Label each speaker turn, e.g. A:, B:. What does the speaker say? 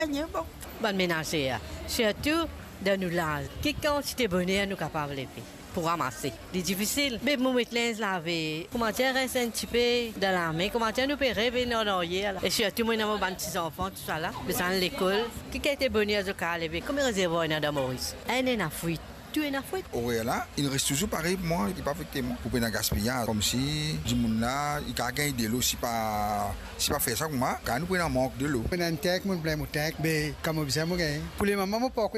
A: Bonne ménagère, surtout de nous là. Quelle quantité de bonheur nous capables de faire pour ramasser. C'est difficile. Mais nous mettons les laver. Comment dire, reste un petit peu dans la main. Comment dire, nous peut rêver dans l'oreiller. Et surtout, moi, nous avons petits enfants, tout ça là. Ils sont à l'école. Qui a été bonheur de caler? Comme réservoir dans Maurice. Un est en fuite. Tu es en fuite.
B: Ouais, là, il reste toujours pareil pour moi. Il n'est pas affecté. Pour pas gaspiller. Comme si, du monde là, il a gagné de l'eau. Si pas fait ça, moi, quand nous prenons manque de l'eau.
C: Pour un tech, mon blâme au tech, mais comme vous savez, pour les mamans,